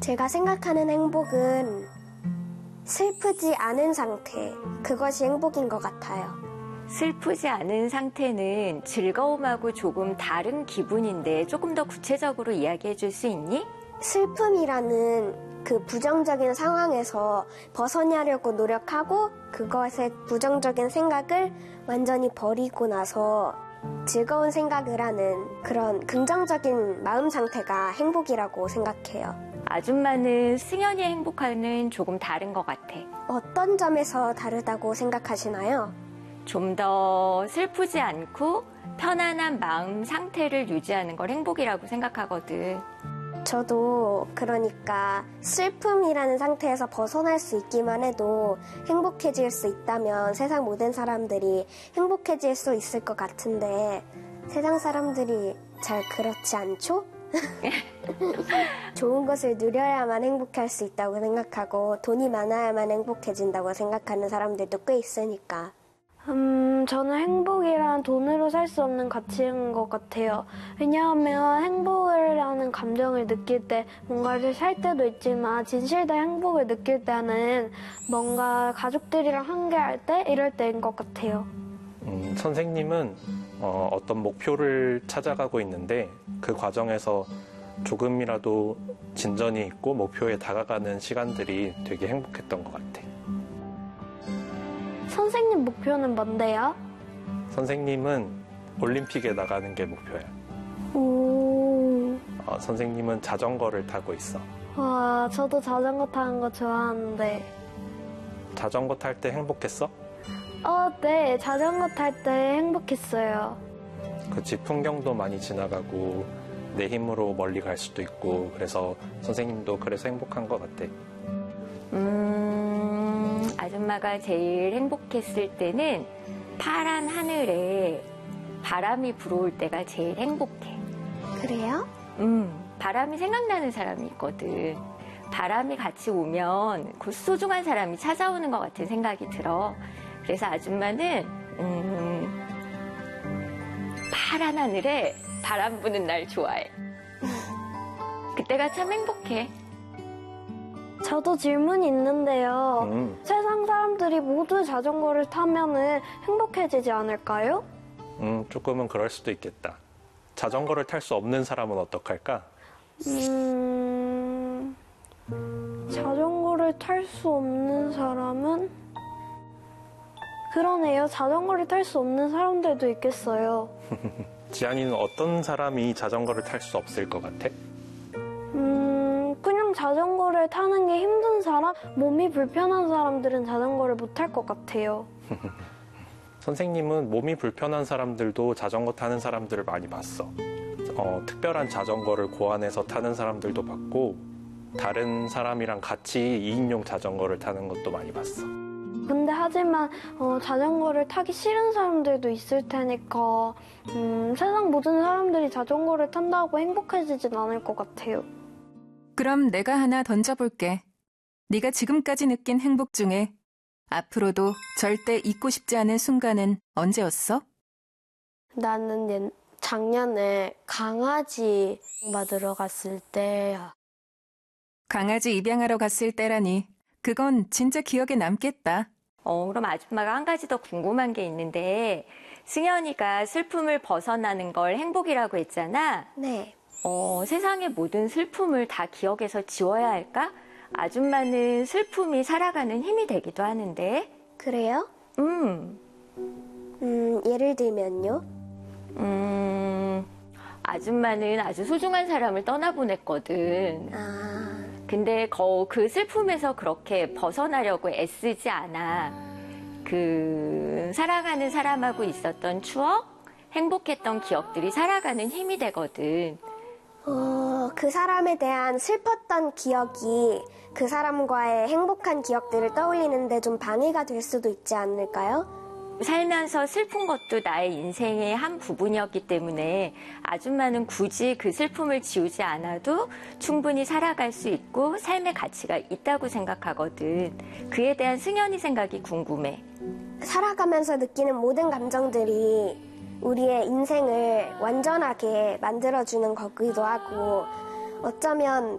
제가 생각하는 행복은 슬프지 않은 상태, 그것이 행복인 것 같아요. 슬프지 않은 상태는 즐거움하고 조금 다른 기분인데 조금 더 구체적으로 이야기해 줄 수 있니? 슬픔이라는 그 부정적인 상황에서 벗어나려고 노력하고 그것의 부정적인 생각을 완전히 버리고 나서 즐거운 생각을 하는 그런 긍정적인 마음 상태가 행복이라고 생각해요. 아줌마는 승연이의 행복과는 조금 다른 것 같아. 어떤 점에서 다르다고 생각하시나요? 좀 더 슬프지 않고 편안한 마음 상태를 유지하는 걸 행복이라고 생각하거든. 저도 그러니까 슬픔이라는 상태에서 벗어날 수 있기만 해도 행복해질 수 있다면 세상 모든 사람들이 행복해질 수 있을 것 같은데 세상 사람들이 잘 그렇지 않죠? 좋은 것을 누려야만 행복할 수 있다고 생각하고 돈이 많아야만 행복해진다고 생각하는 사람들도 꽤 있으니까. 저는 행복이란 돈으로 살 수 없는 가치인 것 같아요. 왜냐하면 행복이라는 감정을 느낄 때 뭔가를 살 때도 있지만 진실된 행복을 느낄 때는 뭔가 가족들이랑 함께할 때 이럴 때인 것 같아요. 선생님은 어떤 목표를 찾아가고 있는데 그 과정에서 조금이라도 진전이 있고 목표에 다가가는 시간들이 되게 행복했던 것 같아. 선생님 목표는 뭔데요? 선생님은 올림픽에 나가는 게 목표야. 오. 선생님은 자전거를 타고 있어. 와, 저도 자전거 타는 거 좋아하는데. 자전거 탈 때 행복했어? 네. 자전거 탈 때 행복했어요. 그치, 풍경도 많이 지나가고 내 힘으로 멀리 갈 수도 있고 그래서 선생님도 그래서 행복한 것 같아. 아줌마가 제일 행복했을 때는 파란 하늘에 바람이 불어올 때가 제일 행복해. 그래요? 바람이 생각나는 사람이 있거든. 바람이 같이 오면 그 소중한 사람이 찾아오는 것 같은 생각이 들어. 그래서 아줌마는 파란 하늘에 바람 부는 날 좋아해. 그때가 참 행복해. 저도 질문이 있는데요. 세상 사람들이 모두 자전거를 타면은 행복해지지 않을까요? 조금은 그럴 수도 있겠다. 자전거를 탈 수 없는 사람은 어떡할까? 자전거를 탈 수 없는 사람은? 그러네요. 자전거를 탈 수 없는 사람들도 있겠어요. 지안이는 어떤 사람이 자전거를 탈 수 없을 것 같아? 그냥 자전거를 타는 게 힘든 사람, 몸이 불편한 사람들은 자전거를 못 탈 것 같아요. 선생님은 몸이 불편한 사람들도 자전거 타는 사람들을 많이 봤어. 특별한 자전거를 고안해서 타는 사람들도 봤고 다른 사람이랑 같이 2인용 자전거를 타는 것도 많이 봤어. 근데 하지만 자전거를 타기 싫은 사람들도 있을 테니까 세상 모든 사람들이 자전거를 탄다고 행복해지진 않을 것 같아요. 그럼 내가 하나 던져볼게. 네가 지금까지 느낀 행복 중에 앞으로도 절대 잊고 싶지 않은 순간은 언제였어? 나는 작년에 강아지 받으러 갔을 때야. 강아지 입양하러 갔을 때라니 그건 진짜 기억에 남겠다. 그럼 아줌마가 한 가지 더 궁금한 게 있는데 승연이가 슬픔을 벗어나는 걸 행복이라고 했잖아. 네. 세상의 모든 슬픔을 다 기억에서 지워야 할까? 아줌마는 슬픔이 살아가는 힘이 되기도 하는데. 그래요? 예를 들면요? 아줌마는 아주 소중한 사람을 떠나보냈거든. 근데 그 슬픔에서 그렇게 벗어나려고 애쓰지 않아. 사랑하는 사람하고 있었던 추억, 행복했던 기억들이 살아가는 힘이 되거든. 그 사람에 대한 슬펐던 기억이 그 사람과의 행복한 기억들을 떠올리는데 좀 방해가 될 수도 있지 않을까요? 살면서 슬픈 것도 나의 인생의 한 부분이었기 때문에 아줌마는 굳이 그 슬픔을 지우지 않아도 충분히 살아갈 수 있고 삶의 가치가 있다고 생각하거든. 그에 대한 승연이 생각이 궁금해. 살아가면서 느끼는 모든 감정들이 우리의 인생을 완전하게 만들어주는 거기도 하고 어쩌면